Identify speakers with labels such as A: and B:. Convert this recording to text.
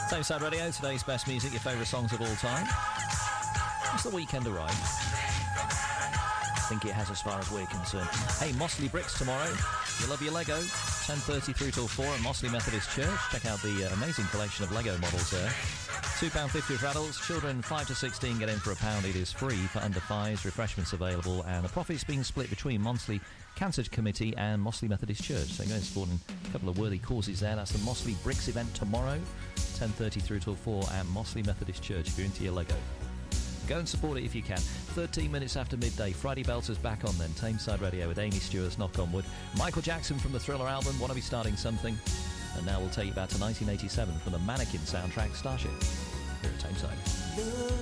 A: Tameside Radio, today's best music, your favourite songs of all time. It's the weekend arrived. I think it has as far as we're concerned. Hey, Mossley Bricks tomorrow. You love your Lego. 10:30 through till 4 at Mossley Methodist Church. Check out the amazing collection of Lego models there. £2.50 for adults. Children 5 to 16 get in for £1. It is free for under 5s. Refreshments available, and the profits being split between Mossley Cancer Committee and Mossley Methodist Church. So going supporting a couple of worthy causes there. That's the Mossley Bricks event tomorrow, 10:30 through till 4 at Mossley Methodist Church. If you're into your Lego, go and support it if you can. 13 minutes after midday. Friday Belter's back on then. Tameside Radio with Amy Stewart's Knock on Wood. Michael Jackson from the Thriller album, Wanna Be Starting Something. And now we'll take you back to 1987 from the Mannequin soundtrack, Starship. Here at Tameside.